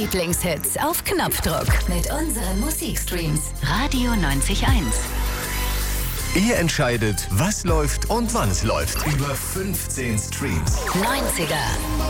Lieblingshits auf Knopfdruck mit unseren Musikstreams. Radio 90.1. Ihr entscheidet, was läuft und wann es läuft. Über 15 Streams. 90er.